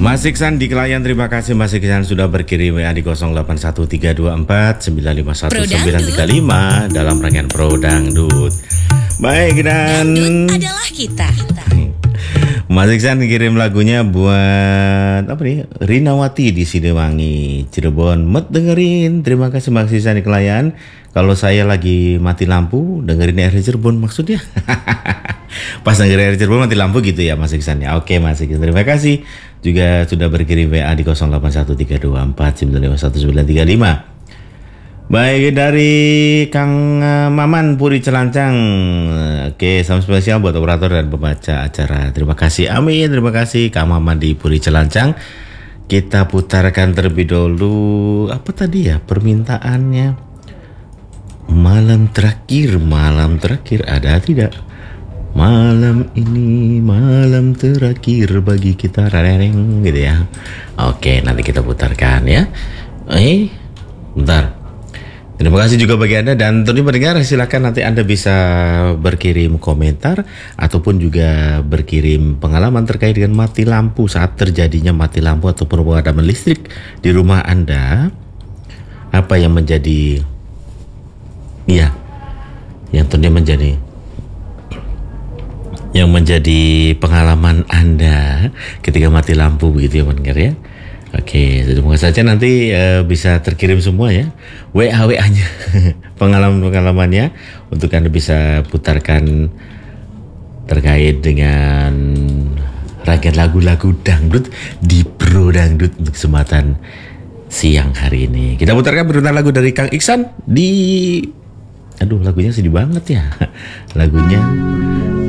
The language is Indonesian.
Mas Iksan di klien, terima kasih Mas Iksan sudah berkirim WA di 081324951935 dalam rangkaian Pro Dangdut. Baik, dan Dangdut adalah kita. Mas Iksan kirim lagunya buat apa nih? Rinawati di Sidewangi, Cirebon. Met dengerin. Terima kasih Mas Iksan di klien. Kalau saya lagi mati lampu, dengerin RRI Cirebon maksudnya. Pas dengerin RRI Cirebon mati lampu gitu ya Mas Iksan ya. Oke Mas Iksan, terima kasih. Juga sudah berkirim WA di 081324951935. Baik, dari Kang Maman Puri Celancang. Oke, salam spesial buat operator dan pembaca acara. Terima kasih, amin. Terima kasih Kang Maman di Puri Celancang. Kita putarkan terlebih dahulu. Apa tadi ya permintaannya? Malam terakhir ada tidak? Malam ini malam terakhir bagi kita, rareng gitu ya. Oke, nanti kita putarkan ya. Bentar. Terima kasih juga bagi Anda, dan tentunya pendengar silakan nanti Anda bisa berkirim komentar ataupun juga berkirim pengalaman terkait dengan mati lampu, saat terjadinya mati lampu ataupun pemadaman listrik di rumah Anda. Apa yang menjadi yang tentunya menjadi pengalaman Anda ketika mati lampu begitu ya pendengar ya. Oke, semoga saja nanti bisa terkirim semua ya WA-nya pengalaman-pengalamannya untuk Anda bisa putarkan terkait dengan rangkaian lagu-lagu dangdut di Pro Dangdut untuk kesempatan siang hari ini. Kita putarkan berulang lagu dari Kang Iksan di lagunya sedih banget ya. Lagunya